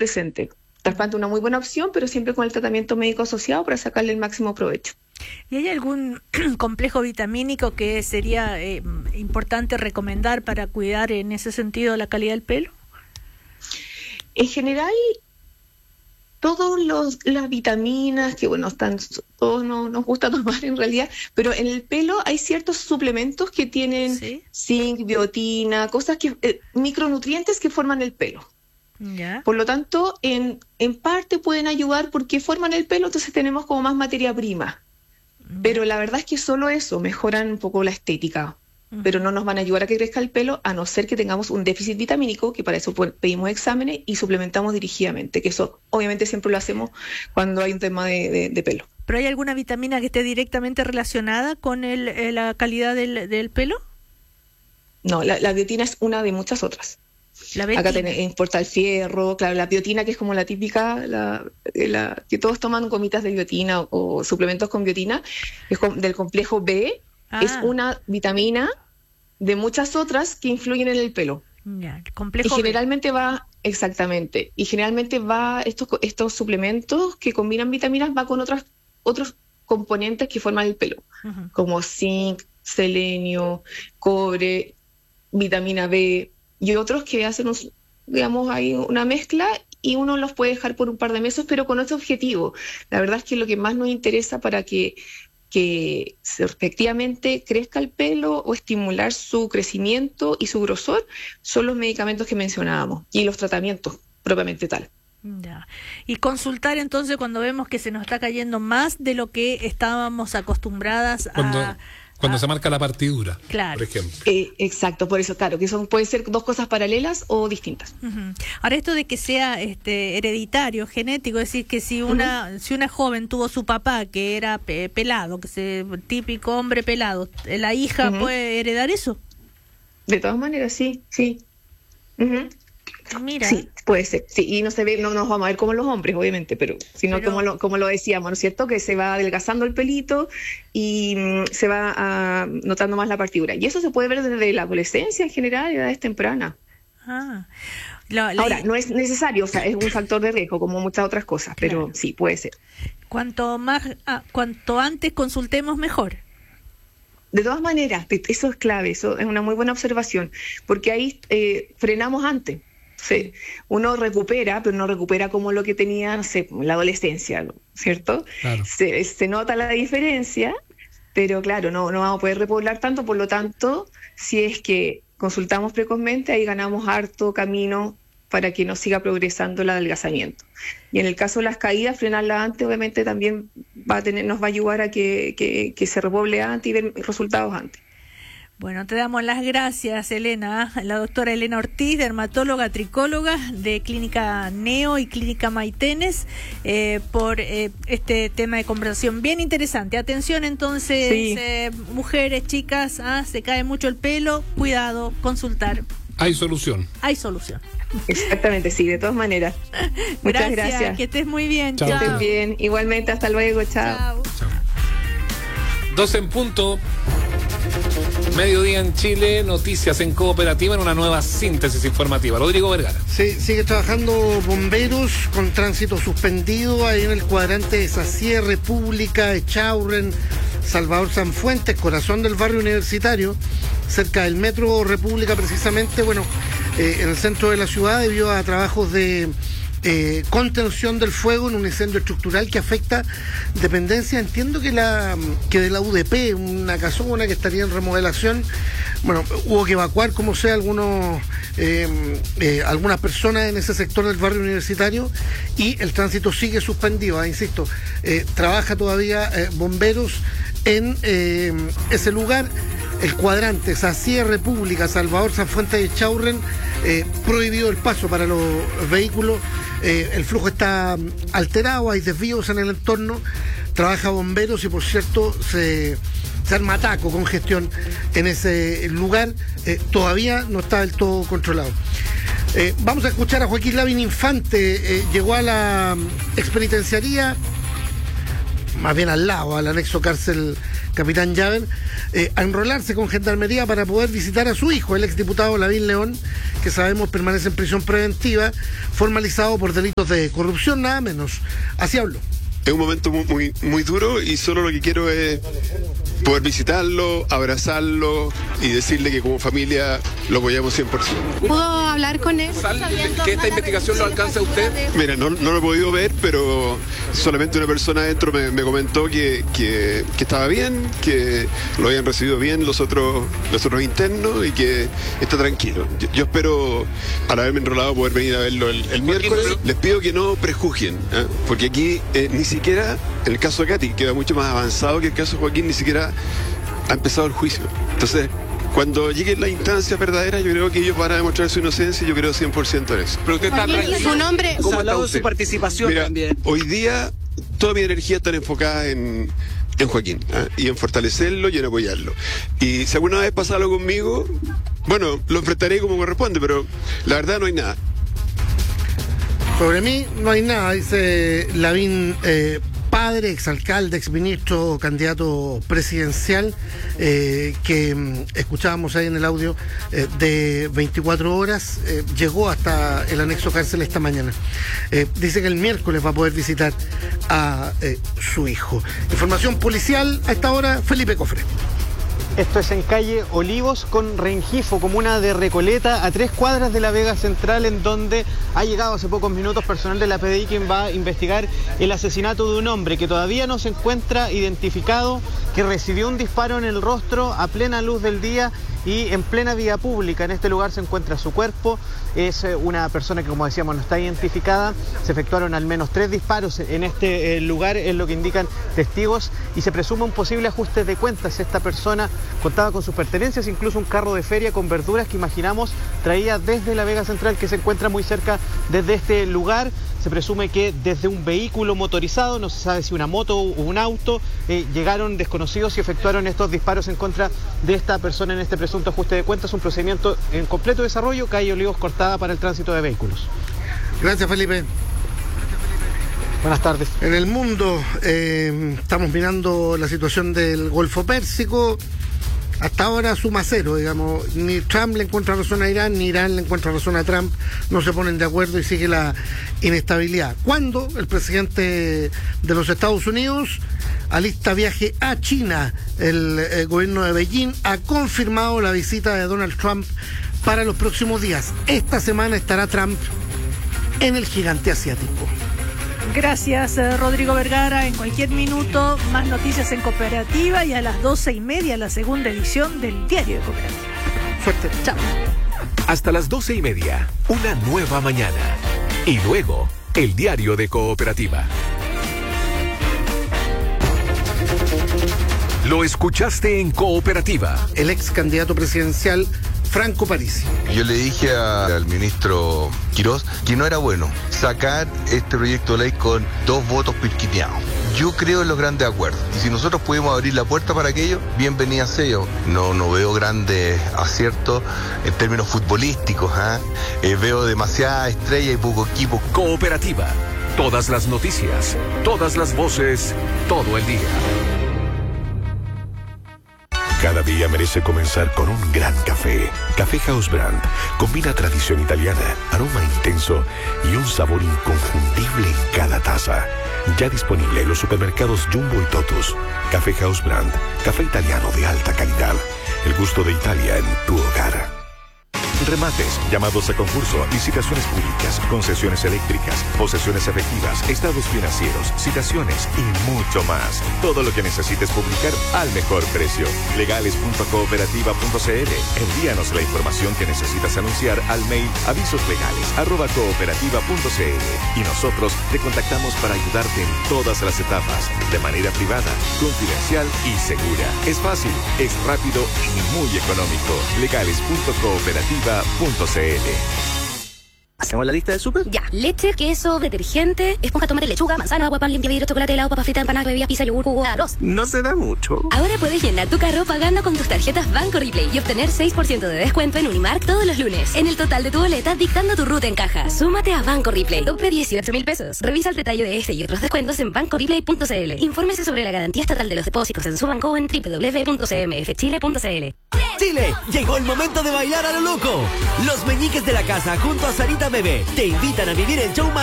presente. Trasplante es una muy buena opción, pero siempre con el tratamiento médico asociado para sacarle el máximo provecho. ¿Y hay algún complejo vitamínico que sería importante recomendar para cuidar en ese sentido la calidad del pelo? En general, todas las vitaminas, que bueno, todos nos gusta tomar en realidad, pero en el pelo hay ciertos suplementos que tienen zinc, biotina, cosas micronutrientes que forman el pelo. Ya. Por lo tanto, en parte pueden ayudar porque forman el pelo, entonces tenemos como más materia prima. Pero la verdad es que solo eso mejoran un poco la estética, pero no nos van a ayudar a que crezca el pelo, a no ser que tengamos un déficit vitamínico, que para eso pedimos exámenes y suplementamos dirigidamente, que eso obviamente siempre lo hacemos cuando hay un tema de pelo. ¿Pero hay alguna vitamina que esté directamente relacionada con la calidad del pelo? No, la biotina es una de muchas otras. Acá importa el fierro, claro, la biotina, que es como la típica, que todos toman gomitas de biotina o suplementos con biotina, es del complejo B, es una vitamina de muchas otras que influyen en el pelo. Ya, el complejo y generalmente B. Exactamente, y generalmente estos suplementos que combinan vitaminas va con otros componentes que forman el pelo, como zinc, selenio, cobre, vitamina B, y otros que hacen, digamos, ahí una mezcla y uno los puede dejar por un par de meses, pero con ese objetivo. La verdad es que lo que más nos interesa para que efectivamente crezca el pelo o estimular su crecimiento y su grosor son los medicamentos que mencionábamos y los tratamientos propiamente tal. Ya. Y consultar entonces cuando vemos que se nos está cayendo más de lo que estábamos acostumbradas Cuando se marca la partidura, claro, por ejemplo. Exacto, por eso, claro, que pueden ser dos cosas paralelas o distintas. Ahora, esto de que sea hereditario, genético, es decir, que si una joven tuvo su papá que era pelado, típico hombre pelado, ¿la hija puede heredar eso? De todas maneras, sí. Mira. Sí, puede ser. Sí, y no nos vamos a ver como los hombres, obviamente, sino como lo decíamos, ¿no es cierto? Que se va adelgazando el pelito y se va notando más la partidura. Y eso se puede ver desde la adolescencia en general, edades tempranas. Ahora, no es necesario, o sea, es un factor de riesgo, como muchas otras cosas, pero sí, puede ser. Cuanto antes consultemos, mejor. De todas maneras, eso es clave, eso es una muy buena observación, porque ahí frenamos antes. Sí. Uno recupera, pero no recupera como lo que tenía, no sé, en la adolescencia, ¿cierto? Claro. Se nota la diferencia, pero claro, no vamos a poder repoblar tanto, por lo tanto, si es que consultamos precozmente, ahí ganamos harto camino para que no siga progresando el adelgazamiento. Y en el caso de las caídas, frenarla antes, obviamente también nos va a ayudar a que se repoble antes y ver resultados antes. Bueno, te damos las gracias, Elena, la doctora Elena Ortiz, dermatóloga, tricóloga de Clínica Neo y Clínica Maitenes, por este tema de conversación bien interesante. Atención entonces, mujeres, chicas, se cae mucho el pelo, cuidado, consultar. Hay solución. Exactamente, sí, de todas maneras. Muchas gracias. Que estés muy bien. Chao. Que estés bien. Igualmente, hasta luego. Chao. 12 en punto. Mediodía en Chile, noticias en Cooperativa en una nueva síntesis informativa. Rodrigo Vergara. Sí, sigue trabajando bomberos con tránsito suspendido ahí en el cuadrante de Sacié, República, Echaurren, Salvador Sanfuentes, corazón del barrio universitario, cerca del Metro República precisamente, en el centro de la ciudad, debido a trabajos de contención del fuego en un incendio estructural que afecta dependencia, entiendo que de la UDP, una casona que estaría en remodelación. Hubo que evacuar como sea algunas personas en ese sector del barrio universitario y el tránsito sigue suspendido, insisto, trabaja todavía bomberos en ese lugar. El cuadrante Sacié, República, Salvador Sanfuentes y Echaurren, prohibido el paso para los vehículos. El flujo está alterado, hay desvíos en el entorno, trabaja bomberos y por cierto se arma ataco, congestión en ese lugar, todavía no está del todo controlado. Vamos a escuchar a Joaquín Lavín Infante, llegó a la expenitenciaría, más bien al lado, al anexo cárcel capitán Llaver, a enrolarse con Gendarmería para poder visitar a su hijo, el exdiputado Lavín León, que sabemos permanece en prisión preventiva, formalizado por delitos de corrupción, nada menos. Así habló. Es un momento muy duro y solo lo que quiero es poder visitarlo, abrazarlo y decirle que como familia lo apoyamos 100%. ¿Pudo hablar con él? ¿Que esta investigación lo alcance a usted? Mira, no lo he podido ver, pero solamente una persona adentro me comentó que estaba bien, que lo habían recibido bien los otros internos y que está tranquilo. Yo espero, al haberme enrolado, poder venir a verlo el miércoles. Les pido que no prejuzguen, porque aquí ni siquiera, en el caso de Katy, que va mucho más avanzado que el caso de Joaquín, ni siquiera ha empezado el juicio. Entonces, cuando llegue la instancia verdadera, yo creo que ellos van a demostrar su inocencia y yo creo 100% en eso. Pero usted está ¿Su nombre? ¿Cómo Se ha hablado de usted? su participación. Mira, también. hoy día toda mi energía está enfocada en Joaquín, y en fortalecerlo y en apoyarlo. Y si alguna vez pasa algo conmigo, bueno, lo enfrentaré como corresponde, pero la verdad no hay nada. Sobre mí no hay nada, dice Lavín, padre, exalcalde, exministro, candidato presidencial, que escuchábamos ahí en el audio de 24 horas, llegó hasta el anexo cárcel esta mañana. Dice que el miércoles va a poder visitar a su hijo. Información policial a esta hora, Felipe Cofre. Esto es en calle Olivos con Rengifo, comuna de Recoleta, a 3 cuadras de la Vega Central, en donde ha llegado hace pocos minutos personal de la PDI, quien va a investigar el asesinato de un hombre que todavía no se encuentra identificado, que recibió un disparo en el rostro a plena luz del día y en plena vía pública. En este lugar se encuentra su cuerpo. Es una persona que, como decíamos, no está identificada. Se efectuaron al menos 3 disparos en este lugar, es lo que indican testigos, y se presume un posible ajuste de cuentas. Esta persona contaba con sus pertenencias, incluso un carro de feria con verduras que imaginamos traía desde la Vega Central, que se encuentra muy cerca desde este lugar. Se presume que desde un vehículo motorizado, no se sabe si una moto o un auto, llegaron desconocidos y efectuaron estos disparos en contra de esta persona en este presunto ajuste de cuentas. Un procedimiento en completo desarrollo, calle Olivos cortada para el tránsito de vehículos. Gracias, Felipe. Buenas tardes. En el mundo estamos mirando la situación del Golfo Pérsico. Hasta ahora suma 0, digamos. Ni Trump le encuentra razón a Irán, ni Irán le encuentra razón a Trump. No se ponen de acuerdo y sigue la inestabilidad. Cuando el presidente de los Estados Unidos alista viaje a China, el gobierno de Beijing ha confirmado la visita de Donald Trump para los próximos días. Esta semana estará Trump en el gigante asiático. Gracias, Rodrigo Vergara. En cualquier minuto, más noticias en Cooperativa, y a las 12:30 la segunda edición del Diario de Cooperativa. Fuerte. Chao. Hasta las 12:30, una nueva mañana. Y luego, el Diario de Cooperativa. Lo escuchaste en Cooperativa. El ex candidato presidencial Franco Parisi. Yo le dije al ministro Quirós que no era bueno sacar este proyecto de ley con 2 votos pirquiteados. Yo creo en los grandes acuerdos, y si nosotros pudimos abrir la puerta para aquello, bienvenida sea yo. No veo grandes aciertos en términos futbolísticos, veo demasiada estrella y poco equipo. Cooperativa. Todas las noticias, todas las voces, todo el día. Cada día merece comenzar con un gran café. Café House Brand combina tradición italiana, aroma intenso y un sabor inconfundible en cada taza. Ya disponible en los supermercados Jumbo y Totus. Café House Brand, café italiano de alta calidad. El gusto de Italia en tu hogar. Remates, llamados a concurso, licitaciones públicas, concesiones eléctricas, posesiones efectivas, estados financieros, citaciones y mucho más. Todo lo que necesites publicar al mejor precio. Legales.cooperativa.cl. Envíanos la información que necesitas anunciar al mail avisoslegales@cooperativa.cl y nosotros te contactamos para ayudarte en todas las etapas, de manera privada, confidencial y segura. Es fácil, es rápido y muy económico. Legales.cooperativa.cl. ¿Hacemos la lista del súper? Ya. Leche, queso, detergente, esponja, tomate, lechuga, manzana, agua, pan, limpia vidrio, chocolate, helado, papa frita, empanadas, bebidas, pizza, yogur, jugo, arroz. No se da mucho. Ahora puedes llenar tu carro pagando con tus tarjetas Banco Replay y obtener 6% de descuento en Unimark todos los lunes. En el total de tu boleta, dictando tu ruta en caja. Súmate a Banco Replay. Tope 18.000 pesos. Revisa el detalle de este y otros descuentos en bancoreplay.cl. Infórmese sobre la garantía estatal de los depósitos en su banco en www.cmfchile.cl. Chile, llegó el momento de bailar a lo loco. Los meñiques de la casa junto a Sarita Bebé te invitan a vivir el show más